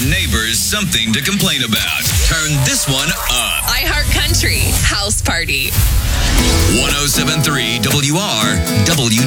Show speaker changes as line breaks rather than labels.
neighbors something to complain about. Turn this one up.
iHeart Country House Party.
107.3 WRW.